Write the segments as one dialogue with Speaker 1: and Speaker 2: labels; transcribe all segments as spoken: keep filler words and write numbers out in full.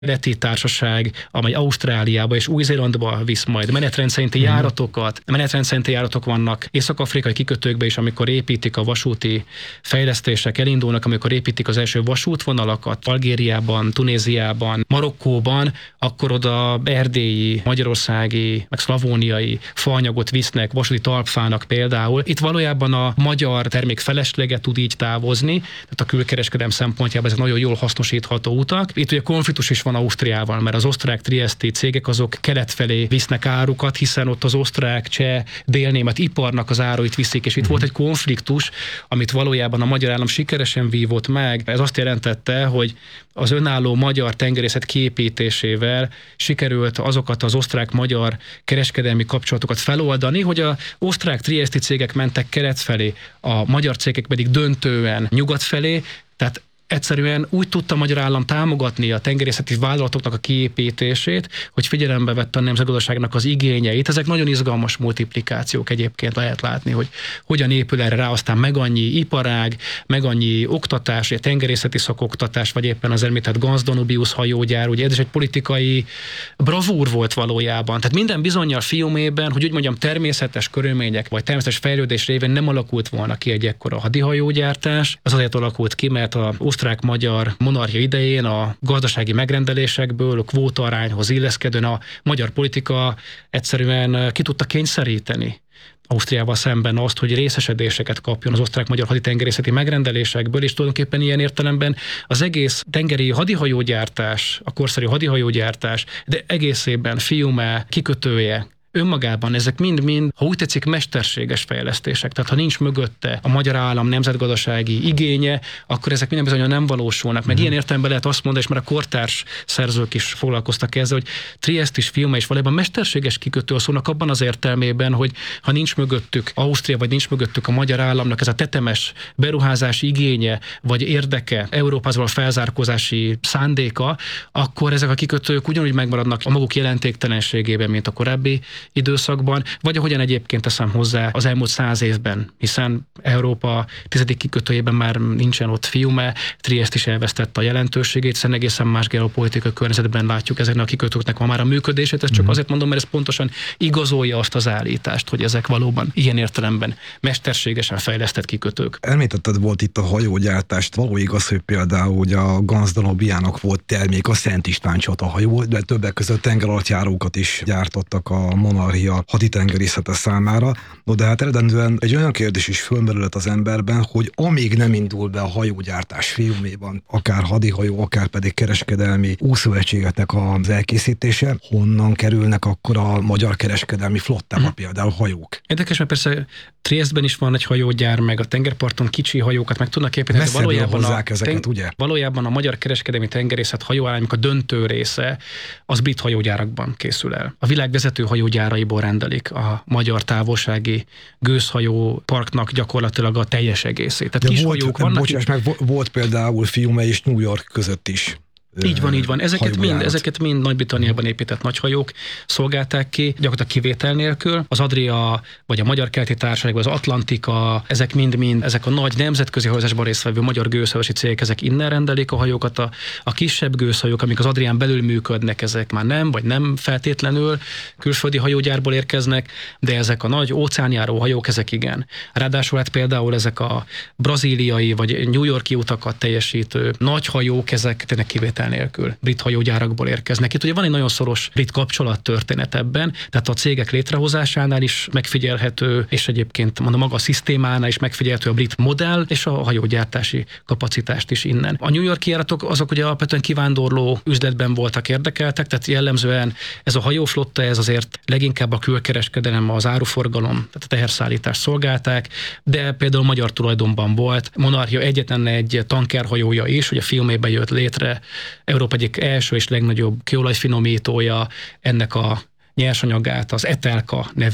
Speaker 1: keleti társaság, amely Ausztráliába és Új-Zélandba visz majd menetrend szerinti mm. járatokat. Menetrend szerinti járatok vannak észak-afrikai kikötőkbe is, amikor építik a vasúti fejlesztések, elindulnak, amikor építik az első vasútvonalakat Algériában, Tunéziában, Marokkóban, akkor oda erdélyi, magyarországi, meg szlavóniai faanyagot visznek, vasúti talpfának például. Itt valójában a magyar termék felesleget tud így távozni, tehát a külkereskedelem szempontjából ez nagyon jól hasznosítható utak. Itt ugye konfliktus is van Ausztriával, mert az osztrák trieszti cégek azok kelet felé visznek árukat, hiszen ott az osztrák, cseh, délnémet iparnak az áruit viszik, és itt volt egy konfliktus, amit valójában a magyar állam sikeresen vívott meg. Ez azt jelentette, hogy az önálló magyar tengerészet kiépítésével sikerült azokat az osztrák-magyar kereskedelmi kapcsolatokat feloldani, hogy az osztrák trieszti cégek mentek kelet felé, a magyar cégek pedig döntően nyugat felé, tehát egyszerűen úgy tudta a magyar állam támogatni a tengerészeti vállalatoknak a kiépítését, hogy figyelembe vette a nemzetgazdaságnak az igényeit. Ezek nagyon izgalmas multiplikációk egyébként, lehet látni, hogy hogyan épül erre rá aztán meg annyi iparág, meg annyi oktatás, tengerészeti szakoktatás, vagy éppen az említett Gans-Danubius hajógyár, ugye ez is egy politikai bravúr volt valójában. Tehát minden bizonnyal fiumében, hogy úgy mondjam, természetes körülmények, vagy természetes fejlődés révén nem alakult volna ki egy ekkora hadihajógyártás. Az azért alakult ki, mert a osztrák-magyar monarchia idején a gazdasági megrendelésekből, a kvóta arányhoz illeszkedően a magyar politika egyszerűen ki tudta kényszeríteni Ausztriával szemben azt, hogy részesedéseket kapjon az osztrák-magyar haditengerészeti megrendelésekből, és tulajdonképpen ilyen értelemben az egész tengeri hadihajógyártás, a korszerű hadihajógyártás, de egészében Fiume kikötője, önmagában ezek mind-mind, ha úgy tetszik, mesterséges fejlesztések. Tehát ha nincs mögötte a magyar állam nemzetgazdasági igénye, akkor ezek minden bizonyan nem valósulnak. Meg mm. ilyen értelemben lehet azt mondani, és már a kortárs szerzők is foglalkoztak ezzel, hogy Triest is, Fiume is valójában mesterséges kikötő szónak abban az értelmében, hogy ha nincs mögöttük Ausztria, vagy nincs mögöttük a magyar államnak ez a tetemes beruházási igénye, vagy érdeke, Európával felzárkózási szándéka, akkor ezek a kikötők ugyanúgy megmaradnak a maguk jelentéktelenségében, mint a korábbi időszakban, vagy ahogyan egyébként teszem hozzá az elmúlt száz évben, hiszen Európa tizedik kikötőjében már nincsen ott Fiume, Triest is elvesztette a jelentőségét, hiszen egészen más geopolitikai környezetben látjuk ezeknek a kikötőknek ma már a működését, ezt csak mm. azért mondom, mert ez pontosan igazolja azt az állítást, hogy ezek valóban ilyen értelemben mesterségesen fejlesztett kikötők.
Speaker 2: Említetted, volt itt a hajógyártást, való igaz, hogy például hogy a Gans-Danubiának volt termék, a Szent István csata hajó, de többek között tengeralattjárókat is gyártottak a monarchia haditengerészete számára. No, de hát eredendően egy olyan kérdés is fölmerülhet az emberben, hogy amíg nem indul be a hajógyártás Fiuméban, akár hadihajó, akár pedig kereskedelmi úszóegységeknek az elkészítése, honnan kerülnek akkor a magyar kereskedelmi flottába hmm. például hajók?
Speaker 1: Érdekes, mert persze Triestben is van egy hajógyár, meg a tengerparton kicsi hajókat meg tudnak építeni. Valójában a,
Speaker 2: ezeket,
Speaker 1: ten,
Speaker 2: ugye?
Speaker 1: valójában a magyar kereskedelmi tengerészet hajóállományok a döntő része az brit hajógyárakban készül el. A világ vezető hajógyáraiból rendelik a magyar távolsági gőzhajó parknak gyakorlatilag a teljes egészét. Tehát kis
Speaker 2: volt,
Speaker 1: hajók vannak.
Speaker 2: Bocsáss meg, volt például Fiume és New York között is.
Speaker 1: Így van, így van. Ezeket mind, ezeket mind Nagy-Britanniában épített nagyhajók szolgálták ki, gyakorlatilag kivétel nélkül. Az Adria, vagy a Magyar Keleti Társaság, vagy az Atlantika, ezek mind-mind, ezek a nagy nemzetközi hajózásban résztvevő magyar gőzhajózási cégek, ezek innen rendelik a hajókat. A, a kisebb gőzhajók, amik az Adrián belül működnek, ezek már nem, vagy nem feltétlenül külföldi hajógyárból érkeznek, de ezek a nagy óceánjáró hajók, ezek igen. Ráadásul hát például ezek a brazíliai, vagy New Yorki utakat teljesítő nagy hajók, ezek tényleg kivétel nélkül brit hajógyárakból érkeznek. Itt ugye van egy nagyon szoros brit kapcsolattörténet ebben, tehát a cégek létrehozásánál is megfigyelhető, és egyébként mondom, maga a szisztémánál is megfigyelhető a brit modell, és a hajógyártási kapacitást is innen. A New York-i járatok azok ugye alapvetően kivándorló üzletben voltak érdekeltek, tehát jellemzően ez a hajóflotta, ez azért leginkább a külkereskedelem, az áruforgalom, tehát a teherszállítást szolgálták, de például magyar tulajdonban volt. Monarchia egyetlen egy tankerhajója is, hogy a Fiumében jött létre, Európa egyik első és legnagyobb kőolajfinomítója, ennek a nyersanyagát, az Etelka nevű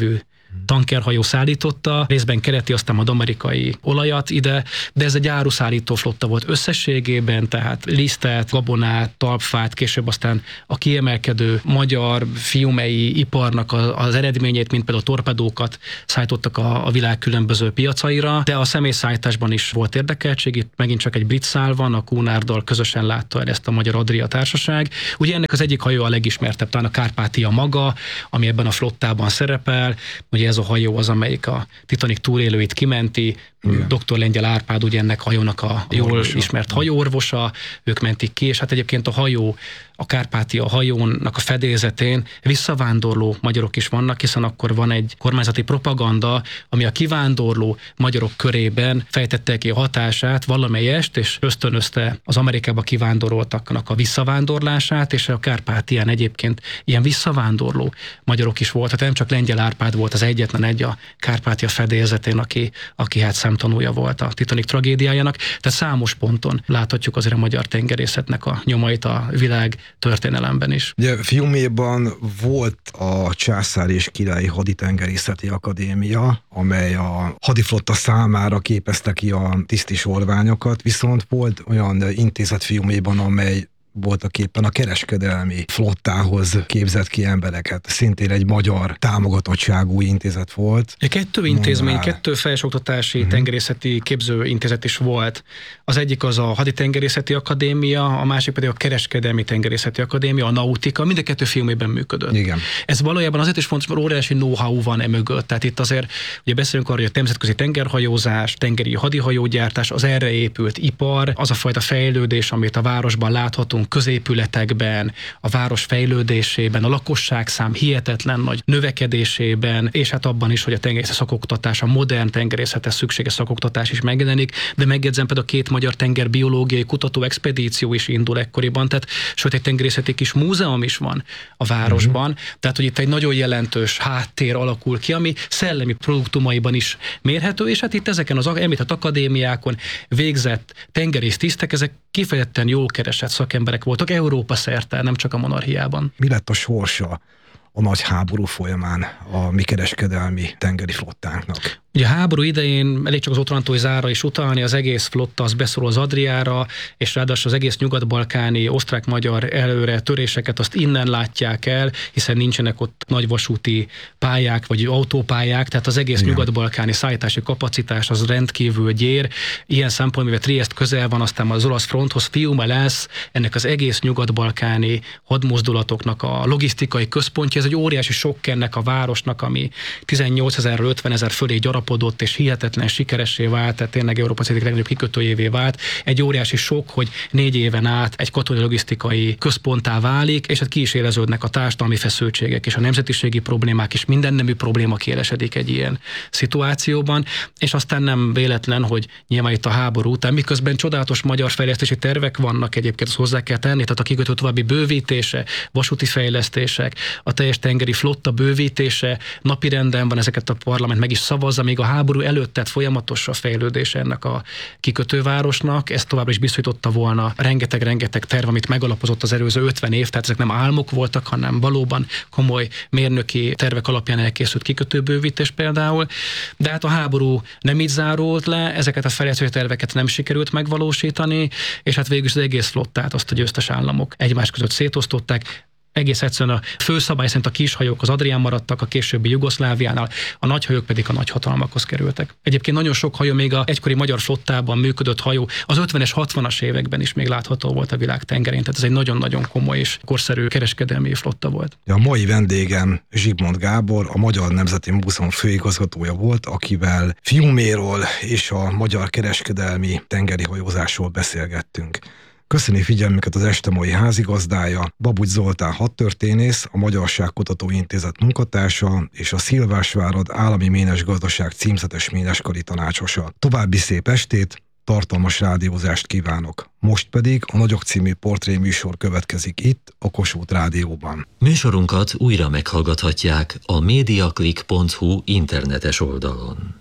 Speaker 1: tankerhajó szállította, részben keleti, aztán majd amerikai olajat ide, de ez egy áruszállító flotta volt összességében, tehát lisztet, gabonát, talpfát, később aztán a kiemelkedő magyar fiumei iparnak az eredményét, mint például torpedókat szállítottak a, a világ különböző piacaira, de a személyszállításban is volt érdekeltség, itt megint csak egy brit szál van, a Cunarddal közösen látta el ezt a Magyar Adria Társaság. Ugye ennek az egyik hajó a legismertebb, talán a Kárpátia maga, ami ebben a flottában szerepel. Ugye ez a hajó az, amelyik a Titanic túlélőit kimenti. Igen. doktor Lengyel Árpád ugye ennek hajónak a, a jól orvosa. Ismert hajóorvosa, ők mentik ki, és hát egyébként a hajó, a Kárpátia hajónak a fedélzetén visszavándorló magyarok is vannak, hiszen akkor van egy kormányzati propaganda, ami a kivándorló magyarok körében fejtette ki a hatását valamelyest, és ösztönözte az Amerikába kivándoroltaknak a visszavándorlását, és a Kárpátián egyébként ilyen visszavándorló magyarok is volt. Tehát nem csak Lengyel Árpád volt az egyetlen egy a Kárpátia fedélzetén, aki, aki hát szemtanúja volt a Titanic tragédiájának. Tehát számos ponton láthatjuk azért a magyar tengerészetnek a nyomait a világ történelemben is.
Speaker 2: Ugye Fiuméban volt a Császár és Királyi Haditengerészeti Akadémia, amely a hadiflotta számára képezte ki a tiszti sorványokat, viszont volt olyan intézet Fiuméban, amely voltak éppen a kereskedelmi flottához képzett ki embereket. Szintén egy magyar támogatottságú intézet volt.
Speaker 1: Kettő intézmény, Mondál. kettő felsőoktatási uh-huh. tengerészeti képzőintézet is volt. Az egyik az a Haditengerészeti Akadémia, a másik pedig a Kereskedelmi Tengerészeti Akadémia, a Nautika, mind a kettő Fiumében működött. Igen. Ez valójában azért is fontos, mert óriási know-how van e mögött. Tehát itt azért ugye beszélünk arról, hogy a nemzetközi tengerhajózás, tengeri hadihajógyártás, az erre épült ipar, az a fajta fejlődés, amit a városban láthatunk, középületekben, a város fejlődésében, a lakosságszám hihetetlen nagy növekedésében, és hát abban is, hogy a tengerészet szakoktatás, a modern tengerészethez szükséges szakoktatás is megjelenik, de megjegyzem például a két magyar tengerbiológiai kutató expedíció is indul ekkoriban, tehát sőt egy tengerészeti kis múzeum is van a városban, uh-huh. tehát hogy itt egy nagyon jelentős háttér alakul ki, ami szellemi produktumaiban is mérhető, és hát itt ezeken az említett akadémiákon végzett tengerész tisztek, ezek kifejezetten jól keresett szakemberek voltak Európa szerte, nem csak a monarchiában.
Speaker 2: Mi lett a sorsa a nagy háború folyamán a mi kereskedelmi tengeri flottánknak?
Speaker 1: Ugye a háború idején elég csak az otrantói zárra is utalni, az egész flotta az beszorul az Adriára, és ráadásul az egész nyugat-balkáni osztrák-magyar előre töréseket azt innen látják el, hiszen nincsenek ott nagy vasúti pályák vagy autópályák, tehát az egész Igen. nyugat-balkáni szállítási kapacitás az rendkívül gyér. Ilyen szempontból, mivel Triest közel van, aztán az olasz fronthoz Fiume lesz, ennek az egész nyugat-balkáni hadmozdulatoknak a logisztikai központja, ez egy óriási sokk ennek a városnak, ami tizennyolcezerről ötvenezer fölé gyarapodott, és hihetetlen sikeressé vált, tehát tényleg Európa egyik legnagyobb kikötőjévé vált. Egy óriási sok, hogy négy éven át egy katonai logisztikai központtá válik, és hát ki is éleződnek a társadalmi feszültségek, és a nemzetiségi problémák, és minden nemű probléma kielesedik egy ilyen szituációban, és aztán nem véletlen, hogy nyilván itt a háború után, miközben csodálatos magyar fejlesztési tervek vannak, egyébként azt hozzá kell tenni, tehát a kikötő további bővítése, vasúti fejlesztések, a teljes tengeri flotta bővítése, napirenden van, ezeket a parlament meg is szavazza, még a háború előtt tett folyamatos a fejlődése ennek a kikötővárosnak, ezt továbbra is biztosította volna rengeteg-rengeteg terv, amit megalapozott az előző ötven év, tehát ezek nem álmok voltak, hanem valóban komoly mérnöki tervek alapján elkészült kikötőbővítés például, de hát a háború nem így zárult le, ezeket a fejlesztési terveket nem sikerült megvalósítani, és hát végül is az egész flottát azt a győztes államok egymás között szétosztották. Egész egyszerűen a főszabály szerint a kishajók az Adrián maradtak, a későbbi Jugoszláviánál, a nagyhajók pedig a nagyhatalmakhoz kerültek. Egyébként nagyon sok hajó, még a egykori magyar flottában működött hajó, az ötvenes, hatvanas években is még látható volt a világ tengerén, tehát ez egy nagyon-nagyon komoly és korszerű kereskedelmi flotta volt.
Speaker 2: A mai vendégem Zsigmond Gábor, a Magyar Nemzeti Múzeum főigazgatója volt, akivel Fiuméról és a magyar kereskedelmi tengeri hajózásról beszélgettünk. Köszöni figyelmüket az este mai házigazdája, Babucs Zoltán hadtörténész, a Magyarságkutató Intézet munkatársa és a Szilvásvárad Állami Ménesgazdaság címzetes méneskari tanácsosa. További szép estét, tartalmas rádiózást kívánok. Most pedig a Nagyok című portréműsor következik itt, a Kossuth Rádióban.
Speaker 3: Műsorunkat újra meghallgathatják a mediaclick pont hu internetes oldalon.